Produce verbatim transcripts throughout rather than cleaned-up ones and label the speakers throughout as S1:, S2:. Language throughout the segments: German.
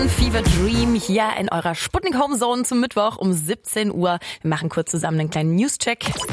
S1: Fever Dream hier in eurer Sputnik Home Zone zum Mittwoch um siebzehn Uhr. Wir machen kurz zusammen einen kleinen News-Check.
S2: M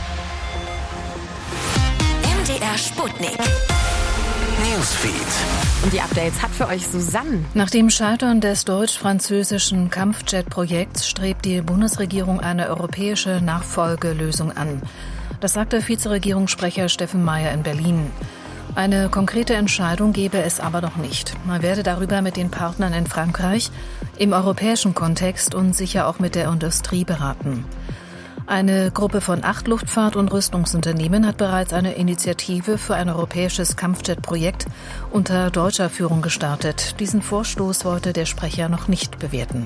S2: D R Sputnik Newsfeed.
S1: Und die Updates hat für euch Susanne.
S3: Nach dem Scheitern des deutsch-französischen Kampfjet-Projekts strebt die Bundesregierung eine europäische Nachfolgelösung an. Das sagte Vizeregierungssprecher Steffen Mayer in Berlin. Eine konkrete Entscheidung gebe es aber noch nicht. Man werde darüber mit den Partnern in Frankreich, im europäischen Kontext und sicher auch mit der Industrie beraten. Eine Gruppe von acht Luftfahrt- und Rüstungsunternehmen hat bereits eine Initiative für ein europäisches Kampfjet-Projekt unter deutscher Führung gestartet. Diesen Vorstoß wollte der Sprecher noch nicht bewerten.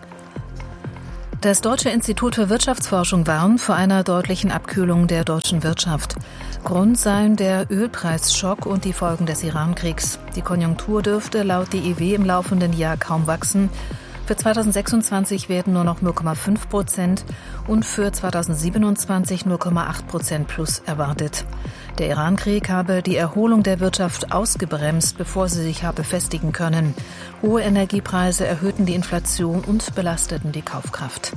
S3: Das Deutsche Institut für Wirtschaftsforschung warnt vor einer deutlichen Abkühlung der deutschen Wirtschaft. Grund seien der Ölpreisschock und die Folgen des Iran-Kriegs. Die Konjunktur dürfte laut D I W im laufenden Jahr kaum wachsen. Für zweitausendsechsundzwanzig werden nur noch null Komma fünf Prozent und für zweitausendsiebenundzwanzig null Komma acht Prozent plus erwartet. Der Iran-Krieg habe die Erholung der Wirtschaft ausgebremst, bevor sie sich habe festigen können. Hohe Energiepreise erhöhten die Inflation und belasteten die Kaufkraft.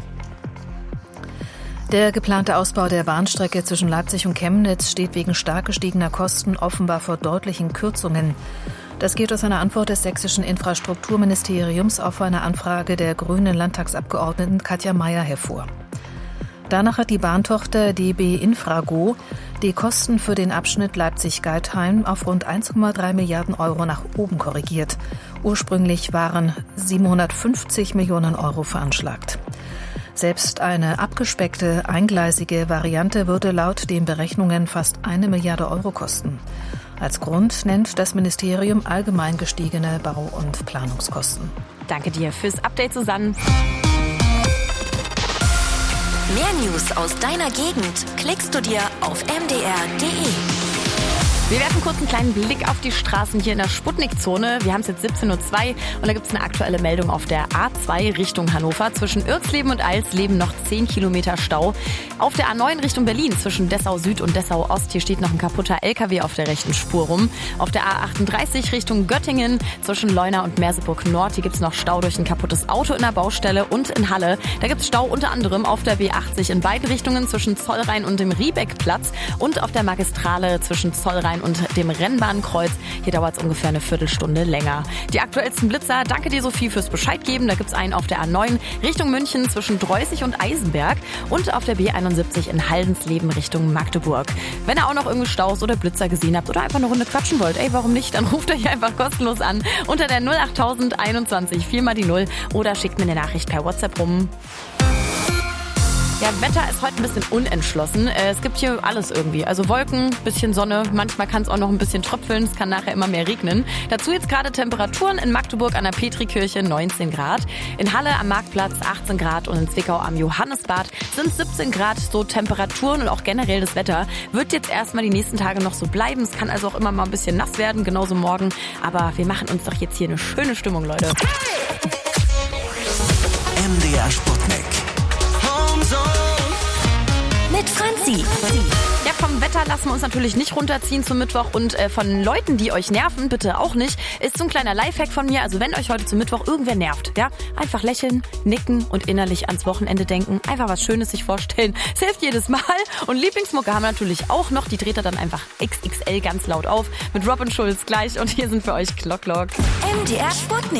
S3: Der geplante Ausbau der Bahnstrecke zwischen Leipzig und Chemnitz steht wegen stark gestiegener Kosten offenbar vor deutlichen Kürzungen. Das geht aus einer Antwort des sächsischen Infrastrukturministeriums auf eine Anfrage der grünen Landtagsabgeordneten Katja Mayer hervor. Danach hat die Bahntochter D B Infrago die Kosten für den Abschnitt Leipzig-Geithain auf rund eins Komma drei Milliarden Euro nach oben korrigiert. Ursprünglich waren siebenhundertfünfzig Millionen Euro veranschlagt. Selbst eine abgespeckte, eingleisige Variante würde laut den Berechnungen fast eine Milliarde Euro kosten. Als Grund nennt das Ministerium allgemein gestiegene Bau- und Planungskosten.
S1: Danke dir fürs Update, Susanne.
S2: Mehr News aus deiner Gegend klickst du dir auf m d r punkt d e.
S1: Wir werfen kurz einen kleinen Blick auf die Straßen hier in der Sputnik-Zone. Wir haben es jetzt siebzehn Uhr zwei und da gibt es eine aktuelle Meldung auf der A zwei Richtung Hannover. Zwischen Irxleben und Alsleben noch zehn Kilometer Stau. Auf der A neun Richtung Berlin zwischen Dessau Süd und Dessau Ost. Hier steht noch ein kaputter L K W auf der rechten Spur rum. Auf der A achtunddreißig Richtung Göttingen zwischen Leuna und Merseburg Nord. Hier gibt es noch Stau durch ein kaputtes Auto in der Baustelle. Und in Halle, da gibt es Stau unter anderem auf der B achtzig in beiden Richtungen zwischen Zollrhein und dem Riebeckplatz. Und auf der Magistrale zwischen Zollrhein und dem Rennbahnkreuz. Hier dauert es ungefähr eine Viertelstunde länger. Die aktuellsten Blitzer, danke dir Sophie fürs Bescheid geben. Da gibt es einen auf der A neun Richtung München zwischen Dreußig und Eisenberg und auf der B einundsiebzig in Haldensleben Richtung Magdeburg. Wenn ihr auch noch irgendwie Staus oder Blitzer gesehen habt oder einfach eine Runde quatschen wollt, ey, warum nicht? Dann ruft euch einfach kostenlos an unter der null achttausend einundzwanzig vier mal die null oder schickt mir eine Nachricht per WhatsApp rum. Ja, Wetter ist heute ein bisschen unentschlossen. Es gibt hier alles irgendwie. Also Wolken, bisschen Sonne, manchmal kann es auch noch ein bisschen tröpfeln, es kann nachher immer mehr regnen. Dazu jetzt gerade Temperaturen in Magdeburg an der Petrikirche neunzehn Grad, in Halle am Marktplatz achtzehn Grad und in Zwickau am Johannesbad sind siebzehn Grad. So Temperaturen und auch generell das Wetter wird jetzt erstmal die nächsten Tage noch so bleiben. Es kann also auch immer mal ein bisschen nass werden, genauso morgen. Aber wir machen uns doch jetzt hier eine schöne Stimmung, Leute.
S2: M D R Sputnik mit Franzi.
S1: Ja, vom Wetter lassen wir uns natürlich nicht runterziehen zum Mittwoch und äh, von Leuten, die euch nerven, bitte auch nicht. Ist so ein kleiner Lifehack von mir. Also wenn euch heute zum Mittwoch irgendwer nervt, ja, einfach lächeln, nicken und innerlich ans Wochenende denken. Einfach was Schönes sich vorstellen. Es hilft jedes Mal. Und Lieblingsmucke haben wir natürlich auch noch. Die dreht er dann einfach X X L ganz laut auf mit Robin Schulz gleich. Und hier sind für euch Clock Clock.
S2: M D R Sputnik.